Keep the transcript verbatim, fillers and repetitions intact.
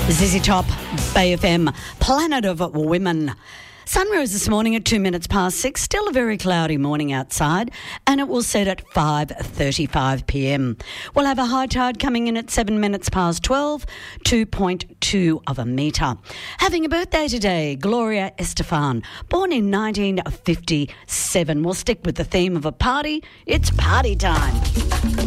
Z Z Top, Bay F M, Planet of Women. Sun rose this morning at two minutes past six. Still a very cloudy morning outside, and it will set at five thirty-five p m. We'll have a high tide coming in at seven minutes past twelve, two point two of a metre. Having a birthday today, Gloria Estefan, born in nineteen fifty-seven. We'll stick with the theme of a party. It's party time.